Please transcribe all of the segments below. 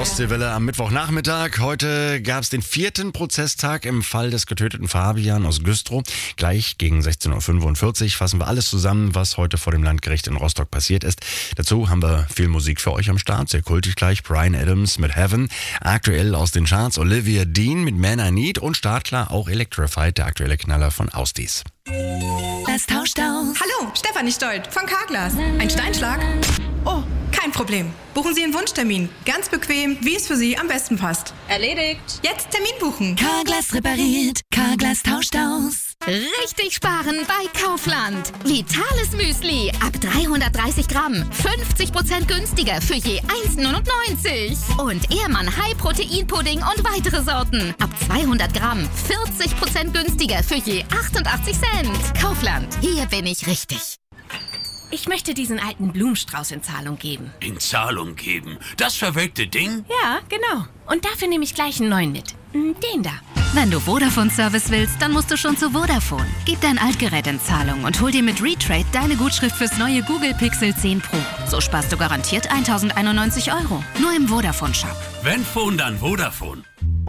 Ostseewelle am Mittwochnachmittag. Heute gab es den 4. Prozesstag im Fall des getöteten Fabian aus Güstrow. Gleich gegen 16.45 Uhr fassen wir alles zusammen, was heute vor dem Landgericht in Rostock passiert ist. Dazu haben wir viel Musik für euch am Start. Sehr kultig gleich. Bryan Adams mit Heaven. Aktuell aus den Charts Olivia Dean mit Man I Need. Und startklar auch Electrified, der aktuelle Knaller von Ausdies. Das tauscht aus. Hallo, Stefanie Stolt von Carglass. Ein Steinschlag? Oh, kein Problem. Buchen Sie einen Wunschtermin. Ganz bequem, wie es für Sie am besten passt. Erledigt. Jetzt Termin buchen. Carglass repariert. Carglass tauscht aus. Richtig sparen bei Kaufland. Vitales Müsli ab 330 Gramm. 50% günstiger für je 1,99. Und Ehrmann High Protein Pudding und weitere Sorten. Ab 200 Gramm. 40% günstiger für je 88 Cent. Kaufland. Hier bin ich richtig. Ich möchte diesen alten Blumenstrauß in Zahlung geben. In Zahlung geben? Das verwelkte Ding? Ja, genau. Und dafür nehme ich gleich einen neuen mit. Den da. Wenn du Vodafone-Service willst, dann musst du schon zu Vodafone. Gib dein Altgerät in Zahlung und hol dir mit Retrade deine Gutschrift fürs neue Google Pixel 10 Pro. So sparst du garantiert 1.091 €. Nur im Vodafone-Shop. Wenn Phone, dann Vodafone.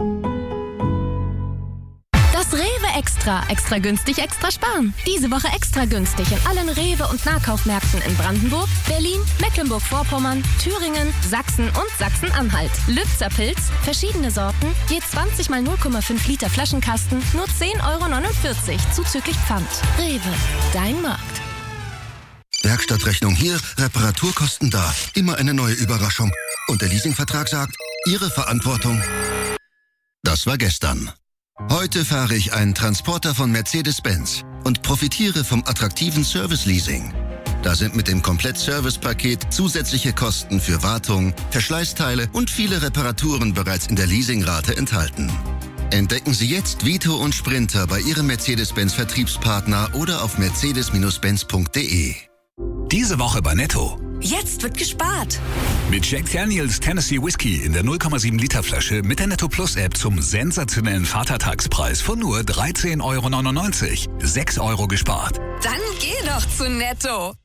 Das Rewe Extra günstig, extra sparen. Diese Woche extra günstig in allen Rewe- und Nahkaufmärkten in Brandenburg, Berlin, Mecklenburg-Vorpommern, Thüringen, Sachsen und Sachsen-Anhalt. Lübzer Pilz, verschiedene Sorten, je 20 mal 0,5 Liter Flaschenkasten, nur 10,49 € zuzüglich Pfand. Rewe, dein Markt. Werkstattrechnung hier, Reparaturkosten da. Immer eine neue Überraschung. Und der Leasingvertrag sagt, Ihre Verantwortung. Das war gestern. Heute fahre ich einen Transporter von Mercedes-Benz und profitiere vom attraktiven Service-Leasing. Da sind mit dem Komplett-Service-Paket zusätzliche Kosten für Wartung, Verschleißteile und viele Reparaturen bereits in der Leasingrate enthalten. Entdecken Sie jetzt Vito und Sprinter bei Ihrem Mercedes-Benz-Vertriebspartner oder auf mercedes-benz.de. Diese Woche bei Netto. Jetzt wird gespart. Mit Jack Daniels Tennessee Whiskey in der 0,7 Liter Flasche mit der Netto Plus App zum sensationellen Vatertagspreis von nur 13,99 €. 6 € gespart. Dann geh doch zu Netto.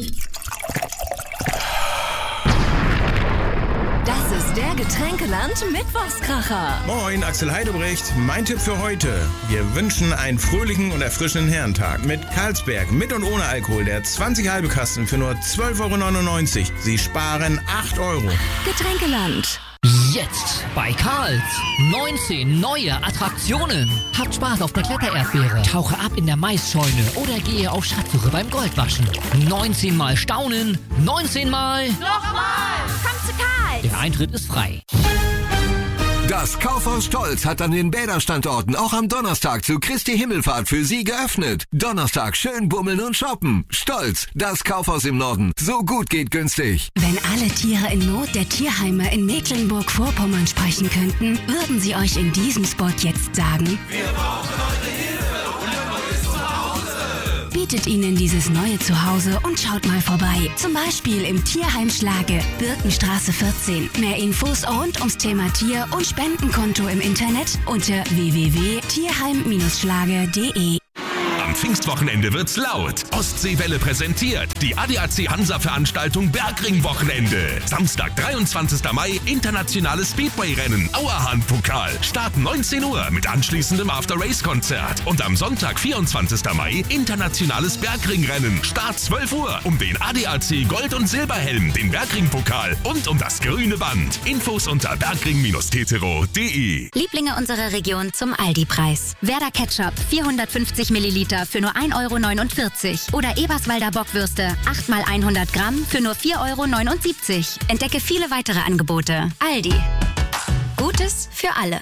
Das ist der Getränkeland Mittwochskracher. Moin, Axel Heidebrecht. Mein Tipp für heute. Wir wünschen einen fröhlichen und erfrischenden Herrentag mit Carlsberg mit und ohne Alkohol. Der 20 halbe Kasten für nur 12,99 €. Sie sparen 8 €. Getränkeland. Jetzt bei Karls 19 neue Attraktionen. Habt Spaß auf der Klettererdbeere, tauche ab in der Maisscheune oder gehe auf Schatzsuche beim Goldwaschen. 19 Mal staunen, 19 Mal... Nochmal! Komm zu Karl! Der Eintritt ist frei. Das Kaufhaus Stolz hat an den Bäderstandorten auch am Donnerstag zu Christi Himmelfahrt für Sie geöffnet. Donnerstag schön bummeln und shoppen. Stolz, das Kaufhaus im Norden. So gut geht günstig. Wenn alle Tiere in Not der Tierheime in Mecklenburg-Vorpommern sprechen könnten, würden sie euch in diesem Spot jetzt sagen: Wir brauchen eure Hilfe und ein neues Zuhause. Bietet ihnen dieses neue Zuhause und schaut mal vorbei. Zum Beispiel im Tierheim Schlage, Birkenstraße 14. Mehr Infos rund ums Thema Tier und Spendenkonto im Internet unter www.tierheim-schlage.de. Am Pfingstwochenende wird's laut. Ostseewelle präsentiert die ADAC Hansa-Veranstaltung Bergring-Wochenende. Samstag, 23. Mai, internationales Speedway-Rennen, Auerhahn-Pokal. Start 19 Uhr mit anschließendem After-Race-Konzert. Und am Sonntag, 24. Mai, internationales Bergring-Rennen. Start 12 Uhr um den ADAC Gold- und Silberhelm, den Bergring-Pokal und um das grüne Band. Infos unter bergring-tetero.de. Lieblinge unserer Region zum Aldi-Preis. Werder Ketchup, 450 Milliliter für nur 1,49 € oder Eberswalder Bockwürste 8 mal 100 Gramm für nur 4,79 €. Entdecke viele weitere Angebote. Aldi. Gutes für alle.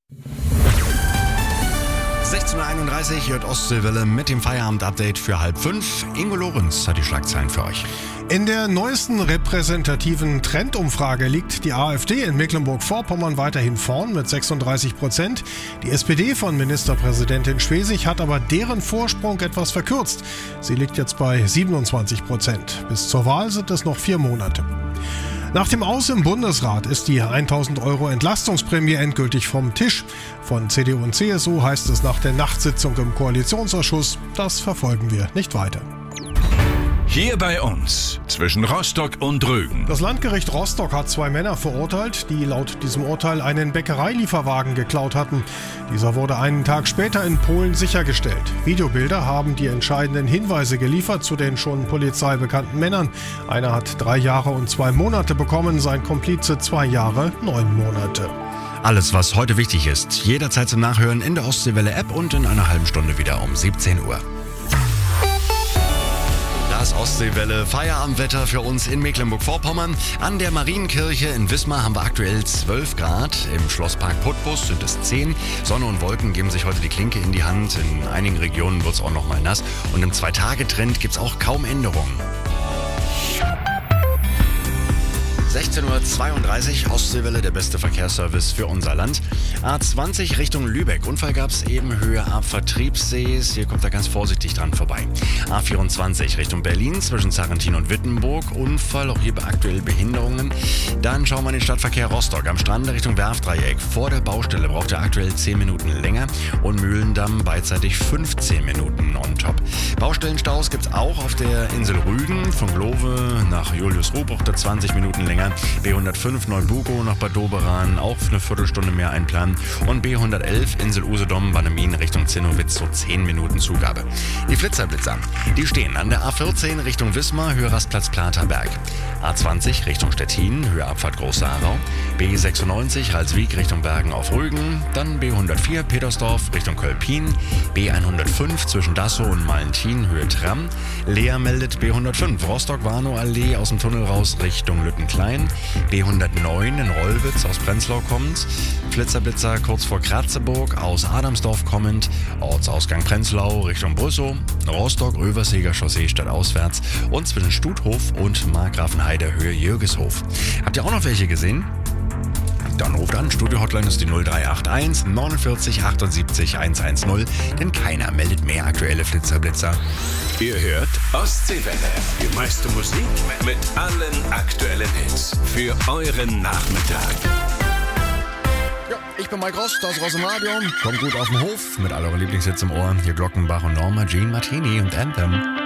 16.31 Uhr hört Ostseewelle mit dem Feierabend-Update für 4:30. Ingo Lorenz hat die Schlagzeilen für euch. In der neuesten repräsentativen Trendumfrage liegt die AfD in Mecklenburg-Vorpommern weiterhin vorn mit 36%. Die SPD von Ministerpräsidentin Schwesig hat aber deren Vorsprung etwas verkürzt. Sie liegt jetzt bei 27%. Bis zur Wahl sind es noch 4 Monate. Nach dem Aus im Bundesrat ist die 1.000 € Entlastungsprämie endgültig vom Tisch. Von CDU und CSU heißt es nach der Nachtsitzung im Koalitionsausschuss, das verfolgen wir nicht weiter. Hier bei uns, zwischen Rostock und Rügen. Das Landgericht Rostock hat 2 Männer verurteilt, die laut diesem Urteil einen Bäckereilieferwagen geklaut hatten. Dieser wurde einen Tag später in Polen sichergestellt. Videobilder haben die entscheidenden Hinweise geliefert zu den schon polizeibekannten Männern. Einer hat 3 Jahre und 2 Monate bekommen, sein Komplize 2 Jahre, 9 Monate. Alles, was heute wichtig ist, jederzeit zum Nachhören in der Ostseewelle-App und in einer halben Stunde wieder um 17 Uhr. Das Ostseewelle Feierabendwetter für uns in Mecklenburg-Vorpommern. An der Marienkirche in Wismar haben wir aktuell 12 Grad. Im Schlosspark Putbus sind es 10. Sonne und Wolken geben sich heute die Klinke in die Hand. In einigen Regionen wird es auch noch mal nass. Und im 2-Tage-Trend gibt es auch kaum Änderungen. 16:32 Uhr, Ostseewelle, der beste Verkehrsservice für unser Land. A20 Richtung Lübeck. Unfall gab es eben Höhe Abfahrt Triebsees. Hier kommt er ganz vorsichtig dran vorbei. A24 Richtung Berlin zwischen Sarrentin und Wittenburg. Unfall, auch hier aktuell Behinderungen. Dann schauen wir in den Stadtverkehr Rostock. Am Strand Richtung Werftdreieck. Vor der Baustelle braucht er aktuell 10 Minuten länger. Und Mühlendamm beidseitig 15 Minuten on top. Baustellenstaus gibt es auch auf der Insel Rügen. Von Glove nach Julius-Ruh braucht er 20 Minuten länger. B105 Neubugo nach Bad Doberan, auch für eine Viertelstunde mehr einplanen. Und B111 Insel Usedom, Bannemin Richtung Zinnowitz, so 10 Minuten Zugabe. Die Flitzerblitzer, die stehen an der A14 Richtung Wismar, Höhe Rastplatz Platerberg. A20 Richtung Stettin, Höhe Abfahrt Groß-Saarau. B96 Ralswiek Richtung Bergen auf Rügen. Dann B104 Petersdorf Richtung Kölpin. B105 zwischen Dassow und Malentin, Höhe Tram. Lea meldet B105 Rostock-Warnow-Allee aus dem Tunnel raus Richtung Lüttenklein. B109 in Rollwitz aus Prenzlau kommend. Flitzerblitzer kurz vor Kratzeburg aus Adamsdorf kommend. Ortsausgang Prenzlau Richtung Brüssow. Rostock-Överseger Chaussee stadtauswärts. Und zwischen Stuthof und Markgrafenheide Höhe Jürgeshof. Habt ihr auch noch welche gesehen? Dann ruft an. Studio-Hotline ist die 0381 49 78 110, denn keiner meldet mehr aktuelle Flitzerblitzer. Ihr hört Ostseewelle. Die meiste Musik mit allen aktuellen Hits für euren Nachmittag. Ja, ich bin Mike Ross, das ist Ross im Radio. Kommt gut auf den Hof mit all euren Lieblingshits im Ohr. Hier Glockenbach und Norma Jean Martini und Anthem.